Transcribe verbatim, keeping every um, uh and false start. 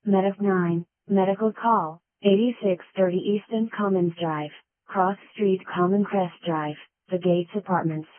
Medic nine, medical call, eighty-six thirty Easton Commons Drive, Cross Street Common Crest Drive, The Gates Apartments.